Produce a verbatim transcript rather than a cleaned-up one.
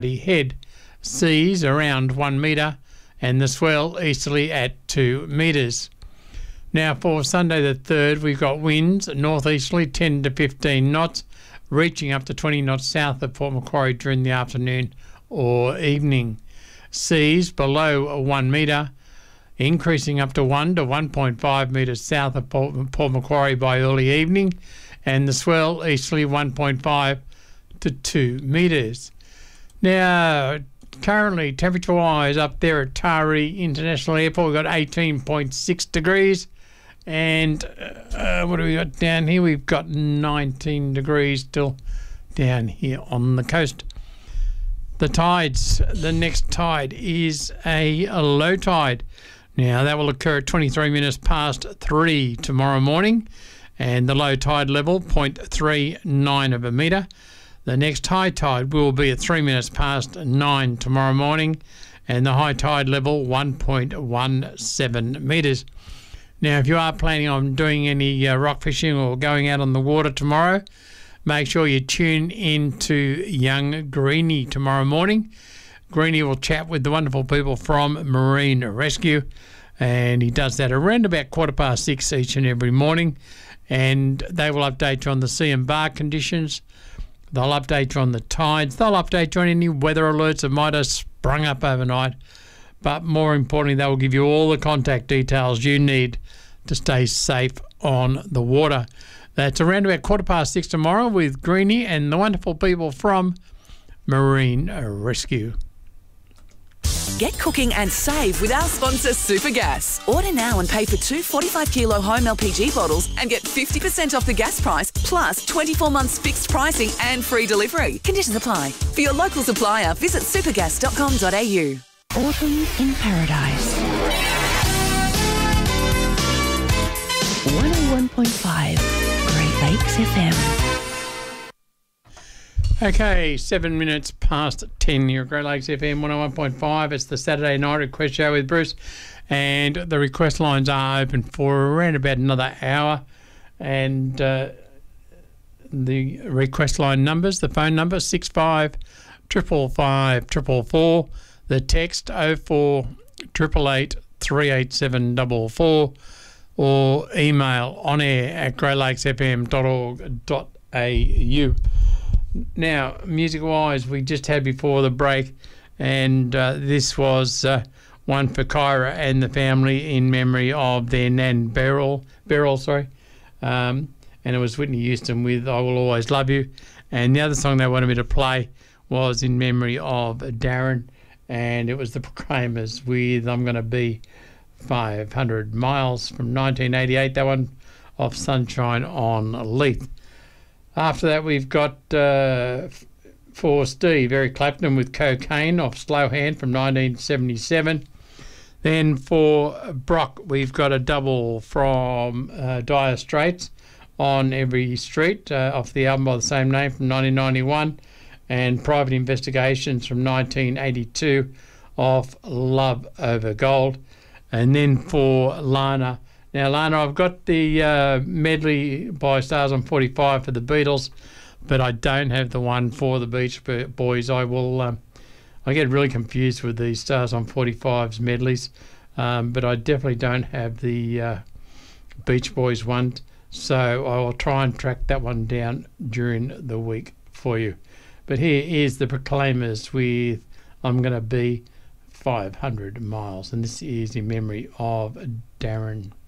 head. Seas around one metre and the swell easterly at two metres. Now for Sunday the third, we've got winds northeasterly ten to fifteen knots, reaching up to twenty knots south of Port Macquarie during the afternoon or evening. Seas below one metre, increasing up to one to one point five metres south of Port, Port Macquarie by early evening, and the swell easterly one point five to two metres. Now, currently, temperature-wise, up there at Taree International Airport, we've got eighteen point six degrees. And uh, what do we got down here? We've got nineteen degrees still down here on the coast. The tides, the next tide is a, a low tide. Now, that will occur at twenty-three minutes past three tomorrow morning. And the low tide level, zero point three nine of a metre. The next high tide will be at three minutes past nine tomorrow morning. And the high tide level, one point one seven metres. Now, if you are planning on doing any uh, rock fishing or going out on the water tomorrow, make sure you tune in to young Greenie tomorrow morning. Greenie will chat with the wonderful people from Marine Rescue, and he does that around about quarter past six each and every morning, and they will update you on the sea and bar conditions. They'll update you on the tides. They'll update you on any weather alerts that might have sprung up overnight. But more importantly, they will give you all the contact details you need to stay safe on the water. That's around about quarter past six tomorrow with Greenie and the wonderful people from Marine Rescue. Get cooking and save with our sponsor Supergas. Order now and pay for two forty-five kilo home L P G bottles and get fifty percent off the gas price, plus twenty-four months fixed pricing and free delivery. Conditions apply. For your local supplier, visit supergas dot com dot a u. Autumn in Paradise. one oh one point five Great Lakes F M. Okay, seven minutes past ten here at Great Lakes F M one oh one point five. It's the Saturday night request show with Bruce, and the request lines are open for around about another hour. And uh, the request line numbers, the phone number six five triple five triple four. The text oh four eight eight eight three eight seven four four, or email on air at great lakes f m dot org dot a u. Now, music-wise, we just had before the break, and uh, this was uh, one for Kyra and the family in memory of their Nan Beryl, Beryl, sorry, um, and it was Whitney Houston with "I Will Always Love You," and the other song they wanted me to play was in memory of Darren. And it was the Proclaimers with "I'm Gonna Be five hundred miles" from nineteen eighty-eight, that one off Sunshine on Leith. After that, we've got uh, for Steve, Eric Clapton with "Cocaine" off Slow Hand from nineteen seventy-seven. Then for Brock, we've got a double from uh, Dire Straits, "On Every Street" uh, off the album by the same name from nineteen ninety-one. And Private Investigations from nineteen eighty-two off Love Over Gold. And then for Lana. Now, Lana, I've got the uh, medley by Stars on forty-five for the Beatles, but I don't have the one for the Beach Boys. I will. Um, I get really confused with these Stars on forty-fives medleys, um, but I definitely don't have the uh, Beach Boys one, so I will try and track that one down during the week for you. But here is the Proclaimers with "I'm Gonna Be five hundred miles," and this is in memory of Darren.